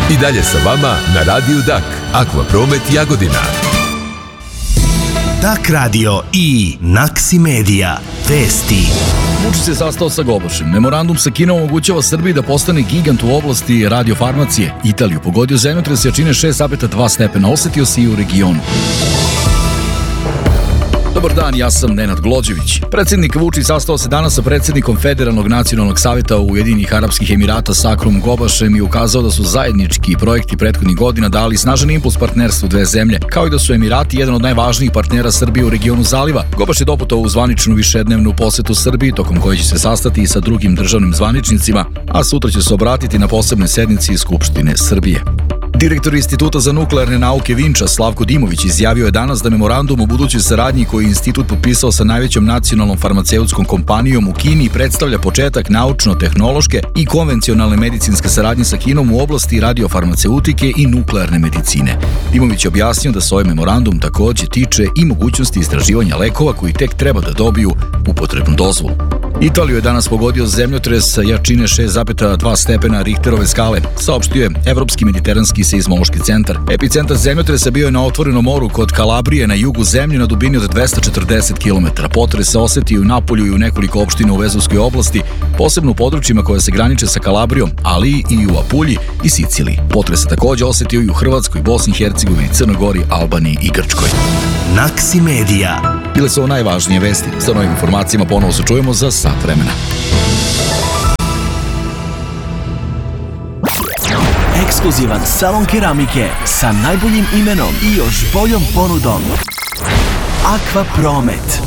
I dalje sa vama na Radiju Dak, Akvapromet Jagodina. Dak radio i Naksi Medija. Vesti. Vučić se sastao sa Gobašem. Memorandum sa Kinom omogućava Srbiji da postane gigant u oblasti radiofarmacije. Italiju pogodio zemljotres jačine 6,2 stepena. Osetio se i u regionu. Dobar dan, ja sam Nenad Glođević. Predsjednik Vučić sastao se danas sa predsjednikom Federalnog nacionalnog savjeta Ujedinjenih Arapskih Emirata Sakrom Gobašem i ukazao da su zajednički projekti prethodnih godina dali snažan impuls partnerstvu dve zemlje, kao i da su Emirati jedan od najvažnijih partnera Srbije u regionu Zaliva. Gobaš je doputovao u zvaničnu višednevnu posetu Srbiji, tokom koje će se sastati i sa drugim državnim zvaničnicima, a sutra će se obratiti na posebnoj sednici Skupštine Srbije. Direktor Instituta za nuklearne nauke Vinča Slavko Dimović izjavio je danas da memorandum o budućoj saradnji koji je institut potpisao sa najvećom nacionalnom farmaceutskom kompanijom u Kini predstavlja početak naučno-tehnološke i konvencionalne medicinske saradnje sa Kinom u oblasti radiofarmaceutike i nuklearne medicine. Dimović je objasnio da se ovaj memorandum takođe tiče i mogućnosti istraživanja lekova koji tek treba da dobiju upotrebnu dozvolu. Italiju je danas pogodio zemljotres jačine 6,2 stepena Richterove skale, saopštio je Evropski mediteranski seizmološki centar. Epicentar zemljotresa bio je na otvorenom moru kod Kalabrije na jugu zemlje na dubini od 240 km. Potres se osetio u Napolju i u nekoliko opština u Vezovskoj oblasti, posebno u područjima koje se graniče sa Kalabrijom, ali i u Apulji i Siciliji. Potres se takođe osetio i u Hrvatskoj, Bosni i Hercegovini, Crnoj Gori, Albaniji i Grčkoj. Naksi Medija. Bile su ovo najvažnije vesti. Sa novim informacijama ponovo se čujemo za sat vremena. Ekskluzivan salon keramike sa najboljim imenom i još boljom ponudom. Akvapromet.